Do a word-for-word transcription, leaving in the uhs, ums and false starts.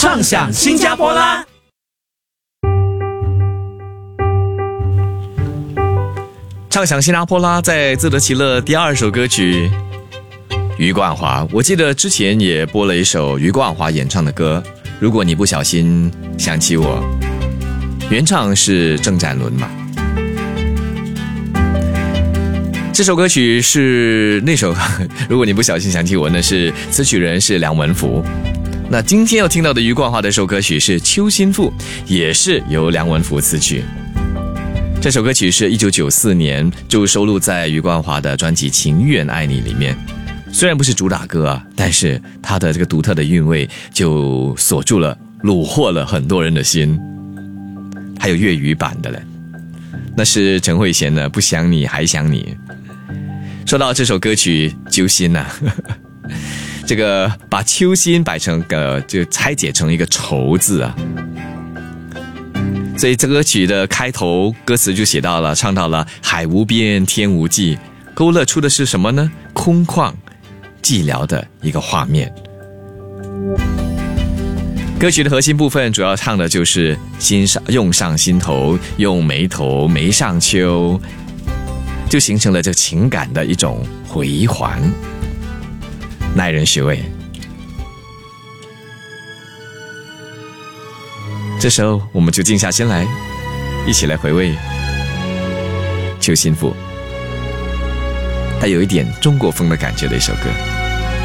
畅享新加坡啦！ 畅享新加坡啦，在自得其乐第二首歌曲余冠华，我记得之前也播了一首余冠华演唱的歌，如果你不小心想起我，原唱是郑展伦嘛。这首歌曲是那首如果你不小心想起我呢，是词曲人是梁文福。那今天要听到的余冠华的一首歌曲是《秋心赋》，也是由梁文福词曲。这首歌曲是一九九四年就收录在余冠华的专辑《情愿爱你》里面。虽然不是主打歌啊，但是它的这个独特的韵味就锁住了、虏获了很多人的心。还有粤语版的嘞，那是陈慧娴的《不想你还想你》。说到这首歌曲揪心啊，这个把揪心摆成个就拆解成一个愁字啊。所以这歌曲的开头歌词就写到了，唱到了海无边天无际，勾勒出的是什么呢？空旷寂寥的一个画面。歌曲的核心部分主要唱的就是心上用上心头，用眉头眉上秋，就形成了这情感的一种回环，耐人寻味。这时候我们就静下心来，一起来回味《秋心赋》，带有一点中国风的感觉的一首歌。